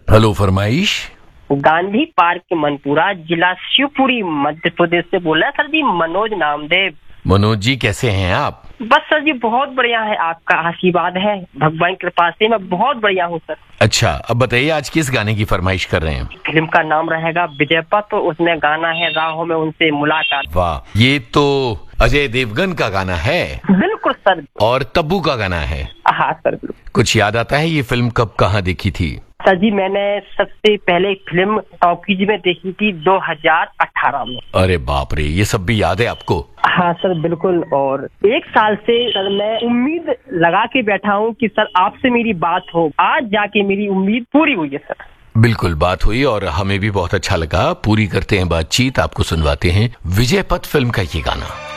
Hello, फरमाइश। Gandhi park Manpura, जिला शिवपुरी, मध्य प्रदेश से बोल रहा है सर जी, मनोज नामदेव। मनोज जी, कैसे हैं आप? बस सर जी बहुत बढ़िया है, आपका आशीर्वाद है, भगवान की कृपा से मैं बहुत बढ़िया हूँ सर। अच्छा, अब बताइए आज किस गाने की फरमाइश कर रहे हैं? फिल्म का नाम रहेगा विजयपथ, तो उसमें गाना है राहों में उनसे मुलाकात। वाह, ये तो अजय देवगन का गाना है। बिल्कुल सर। और तब्बू का गाना है। हाँ सर बिल्कुल। कुछ याद आता है ये फिल्म कब कहाँ देखी थी? सर जी मैंने सबसे पहले फिल्म टॉकीज में देखी थी 2018 में। अरे बाप रे, ये सब भी याद है आपको? हाँ सर बिल्कुल। और एक साल से सर मैं उम्मीद लगा के बैठा हूँ कि सर आपसे मेरी बात हो, आज जाके मेरी उम्मीद पूरी हुई है सर। बिल्कुल बात हुई और हमें भी बहुत अच्छा लगा। पूरी करते हैं बातचीत, आपको सुनवाते हैं विजयपथ फिल्म का ये गाना।